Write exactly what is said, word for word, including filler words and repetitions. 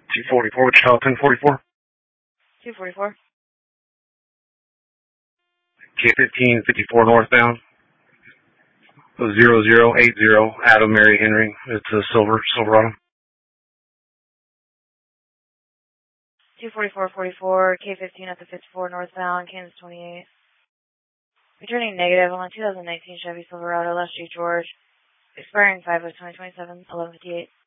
two forty-four, Wichita, ten forty-four. two forty-four. K fifteen fifty-four northbound. zero zero eight zero, Adam Mary Henry. It's a silver, Silverado. two forty-four forty-four, K fifteen at the fifty-four northbound, Kansas twenty-eight. Returning negative on a two thousand nineteen Chevy Silverado, Last Street, George. Expiring five of twenty twenty-seven, eleven fifty-eight.